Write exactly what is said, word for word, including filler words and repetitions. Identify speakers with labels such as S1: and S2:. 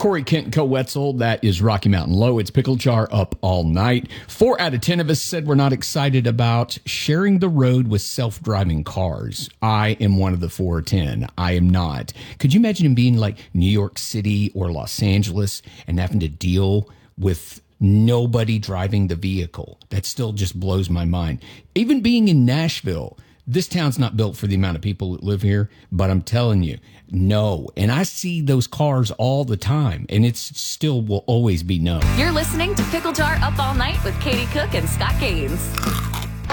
S1: Corey Kent and Co Wetzel. That is Rocky Mountain Low. It's Pickle Jar up all night. Four out of ten of us said we're not excited about sharing the road with self-driving cars. I am one of the four or ten. I am not. Could you imagine him being like New York City or Los Angeles and having to deal with nobody driving the vehicle? That still just blows my mind. Even being in Nashville, this town's not built for the amount of people that live here, but I'm telling you, no. And I see those cars all the time, and it's still will always be no.
S2: You're listening to Pickle Jar Up All Night with Katie Cook and Scott Gaines.